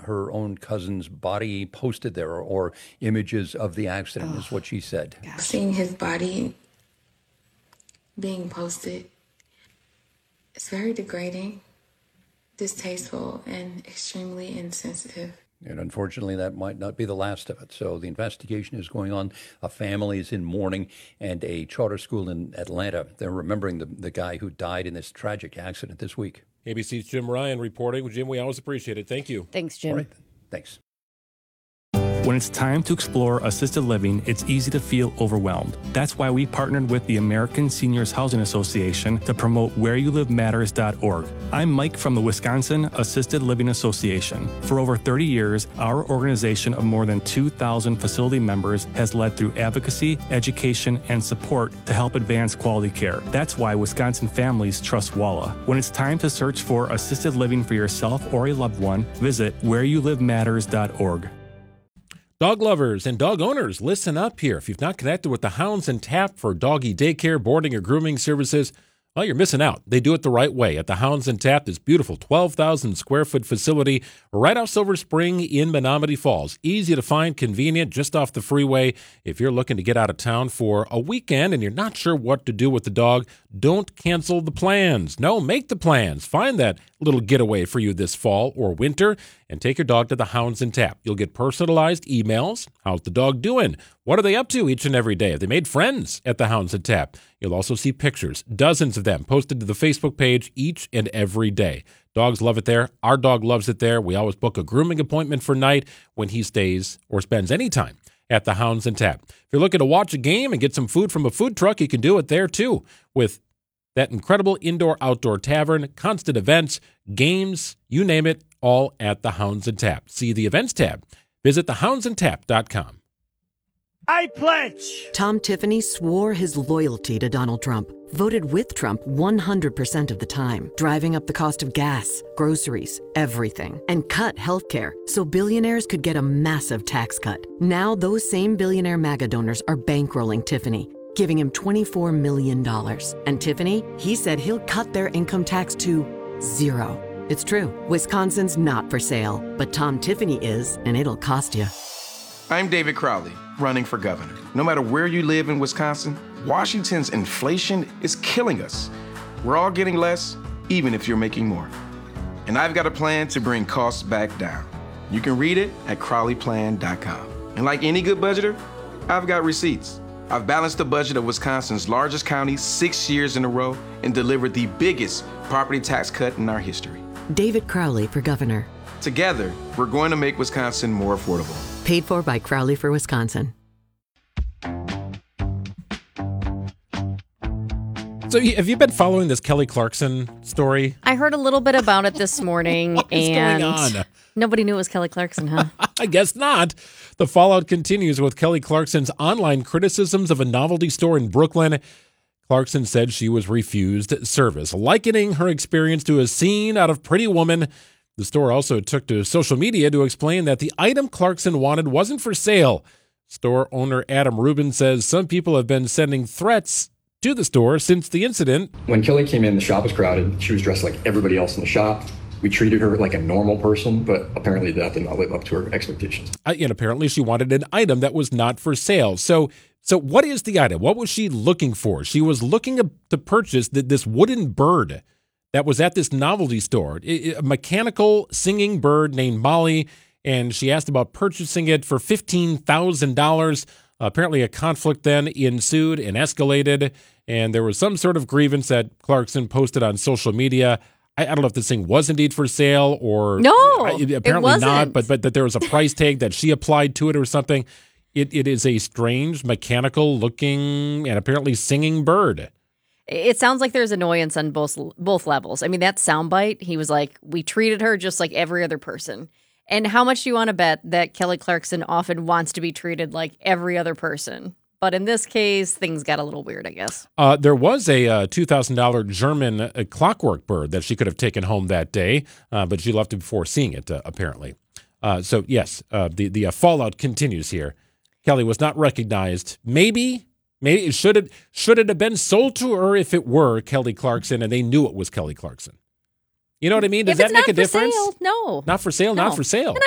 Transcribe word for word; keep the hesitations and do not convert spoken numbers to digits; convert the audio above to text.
her own cousin's body posted there, or, or images of the accident, oh, is what she said. Seeing his body being posted, it's very degrading, distasteful, and extremely insensitive. And unfortunately, that might not be the last of it. So the investigation is going on. A family is in mourning, and a charter school in Atlanta, they're remembering the, the guy who died in this tragic accident this week. A B C's Jim Ryan reporting. Jim, we always appreciate it. Thank you. Thanks, Jim. All right. Thanks. When it's time to explore assisted living, it's easy to feel overwhelmed. That's why we partnered with the American Seniors Housing Association to promote where you live matters dot org. I'm Mike from the Wisconsin Assisted Living Association. For over thirty years, our organization of more than two thousand facility members has led through advocacy, education, and support to help advance quality care. That's why Wisconsin families trust WALA. When it's time to search for assisted living for yourself or a loved one, visit where you live matters dot org. Dog lovers and dog owners, listen up here. If you've not connected with the Hounds and Tap for doggy daycare, boarding, or grooming services, well, you're missing out. They do it the right way at the Hounds and Tap, this beautiful twelve thousand square foot facility right off Silver Spring in Menomonee Falls. Easy to find, convenient, just off the freeway. If you're looking to get out of town for a weekend and you're not sure what to do with the dog, don't cancel the plans. No, make the plans. Find that little getaway for you this fall or winter and take your dog to the Hounds and Tap. You'll get personalized emails. How's the dog doing? What are they up to each and every day? Have they made friends at the Hounds and Tap? You'll also see pictures, dozens of them, posted to the Facebook page each and every day. Dogs love it there. Our dog loves it there. We always book a grooming appointment for night when he stays or spends any time at the Hounds and Tap. If you're looking to watch a game and get some food from a food truck, you can do it there too with that incredible indoor-outdoor tavern, constant events, games, you name it, all at the Hounds and Tap. See the events tab. Visit the hounds and tap dot com. I pledge! Tom Tiffany swore his loyalty to Donald Trump, voted with Trump one hundred percent of the time, driving up the cost of gas, groceries, everything, and cut healthcare so billionaires could get a massive tax cut. Now those same billionaire MAGA donors are bankrolling Tiffany, giving him twenty-four million dollars. And Tiffany, he said he'll cut their income tax to zero. It's true. Wisconsin's not for sale, but Tom Tiffany is, and it'll cost you. I'm David Crowley, running for governor. No matter where you live in Wisconsin, Washington's inflation is killing us. We're all getting less, even if you're making more. And I've got a plan to bring costs back down. You can read it at crowley plan dot com. And like any good budgeter, I've got receipts. I've balanced the budget of Wisconsin's largest county six years in a row and delivered the biggest property tax cut in our history. David Crowley for governor. Together, we're going to make Wisconsin more affordable. Paid for by Crowley for Wisconsin. So have you been following this Kelly Clarkson story? I heard a little bit about it this morning. What is and going on? Nobody knew it was Kelly Clarkson, huh? I guess not. The fallout continues with Kelly Clarkson's online criticisms of a novelty store in Brooklyn. Clarkson said she was refused service, likening her experience to a scene out of Pretty Woman. The store also took to social media to explain that the item Clarkson wanted wasn't for sale. Store owner Adam Rubin says some people have been sending threats to the store since the incident. When Kelly came in, the shop was crowded. She was dressed like everybody else in the shop. We treated her like a normal person, but apparently that did not live up to her expectations. Uh, and apparently she wanted an item that was not for sale. So so what is the item? What was she looking for? She was looking to purchase this wooden bird that was at this novelty store, a mechanical singing bird named Molly, and she asked about purchasing it for fifteen thousand dollars. Apparently a conflict then ensued and escalated, and there was some sort of grievance that Clarkson posted on social media. I, I don't know if this thing was indeed for sale or no, I, apparently it wasn't. not, but, but that there was a price tag that she applied to it or something. It It is a strange, mechanical-looking and apparently singing bird. It sounds like there's annoyance on both both levels. I mean, that soundbite, he was like, we treated her just like every other person. And how much do you want to bet that Kelly Clarkson often wants to be treated like every other person? But in this case, things got a little weird, I guess. Uh, there was a uh, two thousand dollars German uh, clockwork bird that she could have taken home that day, uh, but she left it before seeing it, uh, apparently. Uh, so, yes, uh, the, the uh, fallout continues here. Kelly was not recognized. Maybe, maybe it should it should it have been sold to her if it were Kelly Clarkson and they knew it was Kelly Clarkson. You know what I mean? Does if that make a difference? Sale, no. Not for sale, no. not for sale.